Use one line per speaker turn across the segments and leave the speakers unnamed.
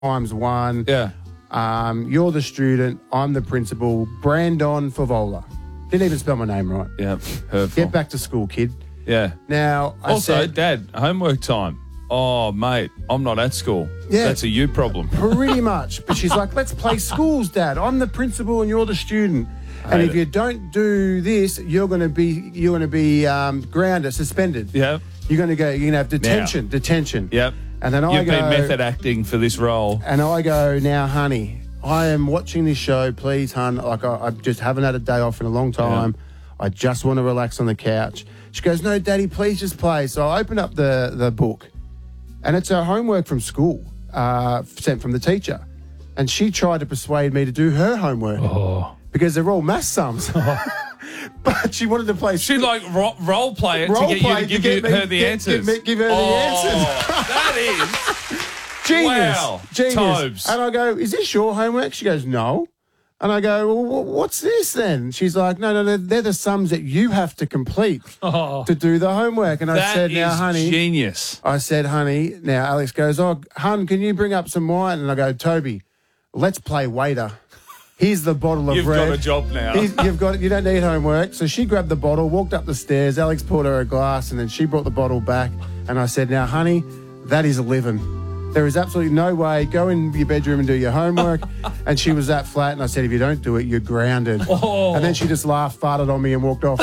times one.
Yeah.
You're the student. I'm the principal. Brandon Favola. Didn't even spell my name right.
Yeah. Hurtful.
Get back to school, kid.
Yeah.
Now, I
Also,
said,
Dad, homework time. Oh, mate, I'm not at school.
Yeah.
That's a you problem.
pretty much. But she's like, let's play schools, Dad. I'm the principal and you're the student. And if you don't do this, you're going to be grounded, suspended.
Yeah.
You're going to have detention.
Yep.
And then
You've been method acting for this role.
And I go, now, honey, I am watching this show. Please, hun. Like I just haven't had a day off in a long time. Yeah. I just want to relax on the couch. She goes, no, Daddy, please just play. So I open up the book, and it's her homework from school, sent from the teacher. And she tried to persuade me to do her homework because they're all maths sums. But she wanted to play.
She'd like role play it to give her the answers.
Give her the answers.
That is
genius.
Wow.
Genius.
Tobes.
And I go, is this your homework? She goes, no. And I go, well, what's this then? She's like, no, they're the sums that you have to complete to do the homework. And I said, now, honey.
Genius.
I said, honey, now Alex goes, oh, hun, can you bring up some wine? And I go, Toby, let's play waiter. Here's the bottle of red.
You've got a job now.
You don't need homework. So she grabbed the bottle, walked up the stairs. Alex poured her a glass, and then she brought the bottle back. And I said, now, honey, that is living. There is absolutely no way. Go in your bedroom and do your homework. And she was that flat. And I said, if you don't do it, you're grounded. And then she just laughed, farted on me, and walked off.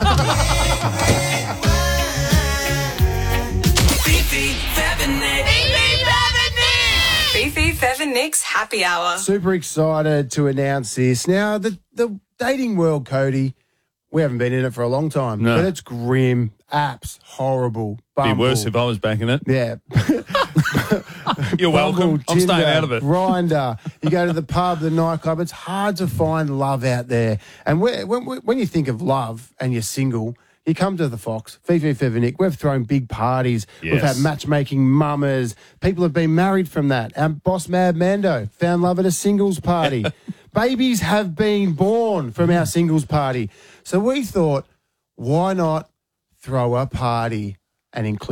Beefy Fev and Nick's Happy Hour.
Super excited to announce this. Now, the dating world, Cody, we haven't been in it for a long time.
No.
But it's grim, apps, horrible. Bumble.
Be worse if I was back in it.
Yeah.
You're welcome.
Bumble,
I'm staying
Tinder,
out of it.
Grindr. You go to the pub, the nightclub. It's hard to find love out there. And when you think of love and you're single, you come to the Fox, Fifi, Fev and Nick. We've thrown big parties.
Yes.
We've had matchmaking mamas. People have been married from that. Our boss, Mad Mando, found love at a singles party. Babies have been born from our singles party. So we thought, why not throw a party and include